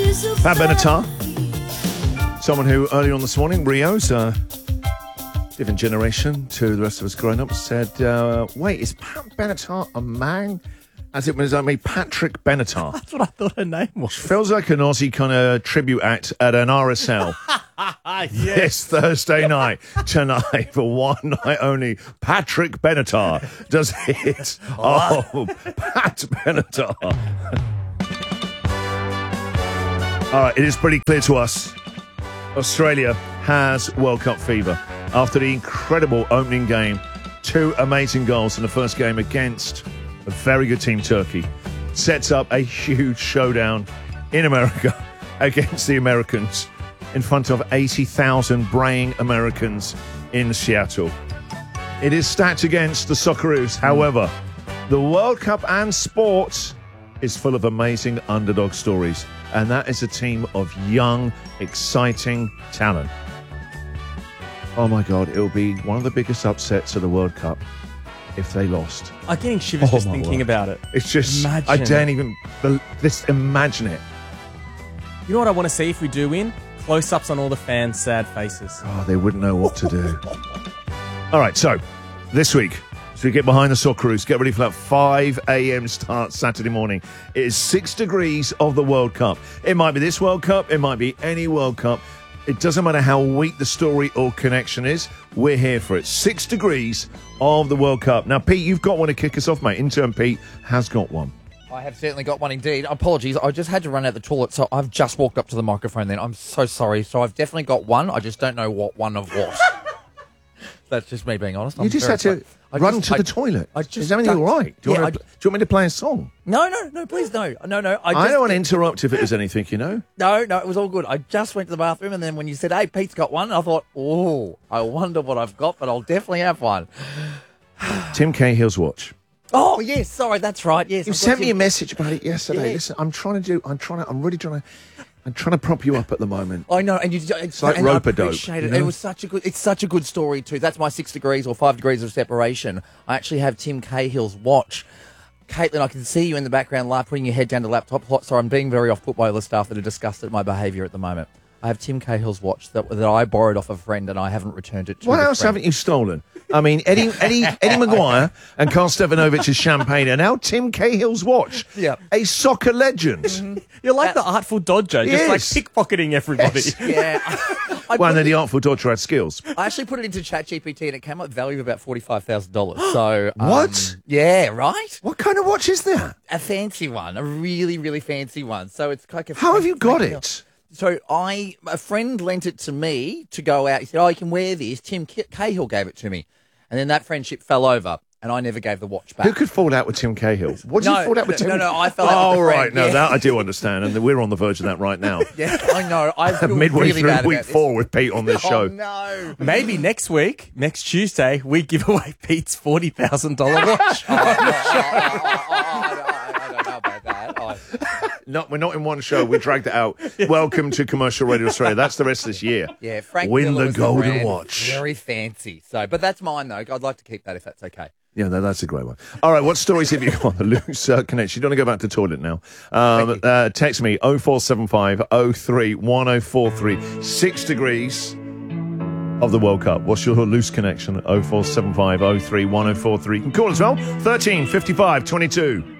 Pat Benatar, someone who earlier on this morning, Rio's different generation to the rest of us growing up, said, wait, is Pat Benatar a man? As it was, Patrick Benatar. That's what I thought her name was. Feels like an Aussie kind of tribute act at an RSL. This Thursday night, tonight, for one night only, Patrick Benatar does hit. Oh, Pat Benatar. All right, it is pretty clear to us Australia has World Cup fever. After the incredible opening game, 2 amazing goals in the first game against a very good team, Turkey, sets up a huge showdown in America against the Americans in front of 80,000 braying Americans in Seattle. It is stacked against the Socceroos. However, the World Cup and sport is full of amazing underdog stories, and that is a team of young, exciting talent. Oh my God, it'll be one of the biggest upsets of the World Cup if they lost. I'm getting shivers just thinking about it. It's just, imagine. I daren't even, just imagine it. You know what I want to see if we do win? Close-ups on all the fans' sad faces. Oh, they wouldn't know what to do. All right, so this week, as we get behind the Socceroos, get ready for that 5 a.m. start Saturday morning. It is 6 degrees of the World Cup. It might be this World Cup, it might be any World Cup. It doesn't matter how weak the story or connection is, we're here for it. 6 degrees of the World Cup. Now, Pete, you've got one to kick us off, mate. Intern Pete has got one. I have certainly got one indeed. Apologies, I just had to run out the toilet, so I've just walked up to the microphone then. I'm so sorry. So I've definitely got one. I just don't know what one of what. That's just me being honest. You just had to run to the toilet. Is everything all right? Do you want me to play a song? No, please no. No. I don't want to interrupt if it was anything, you know? No, it was all good. I just went to the bathroom, and then when you said, hey, Pete's got one, I thought, oh, I wonder what I've got, but I'll definitely have one. Tim Cahill's watch. Oh, yes, sorry, that's right, yes. You sent me a message about it yesterday. Yeah. Listen, I'm really trying to prop you up at the moment. I know, and it's like rope-a-dope. You know? It was it's such a good story too. That's my 6 degrees or 5 degrees of separation. I actually have Tim Cahill's watch. Caitlin, I can see you in the background, putting your head down to the laptop. Sorry, I'm being very off-put by all the staff that are disgusted at my behaviour at the moment. I have Tim Cahill's watch that I borrowed off a friend, and I haven't returned it to What else haven't you stolen? I mean, Eddie Maguire and Karl Stefanovich's champagne, and now Tim Cahill's watch. Yeah. A soccer legend. Mm-hmm. You're like the Artful Dodger, just like pickpocketing everybody. Yes. Yeah. Well, and then the Artful Dodger had skills. I actually put it into ChatGPT, and it came up value of about $45,000. So what? Yeah, right. What kind of watch is that? A fancy one, a really, really fancy one. So it's like a. How have you got it? So a friend lent it to me to go out. He said, "Oh, you can wear this." Tim Cahill gave it to me, and then that friendship fell over, and I never gave the watch back. Who could fall out with Tim Cahill? What did you fall out with Tim? No, I fell out with a friend. Right, no, that I do understand, and we're on the verge of that right now. Yeah, I know. I feel midway really through bad week about 4 with Pete on this show. Oh no! Maybe next week, next Tuesday, we give away Pete's $40,000 watch. I don't know about that. No, we're not in one show. We dragged it out. Welcome to Commercial Radio Australia. That's the rest of this year. Yeah, Frank Win Miller the was golden brand. watch. Very fancy. So, but that's mine though. I'd like to keep that if that's okay. Yeah, no, that's a great one. All right, what stories have you got? The loose connection. You don't want to go back to the toilet now. Text me 0475 03 1043. 6 degrees of the World Cup. What's your loose connection? 0475 03 1043. You can call as well. 13 55 22.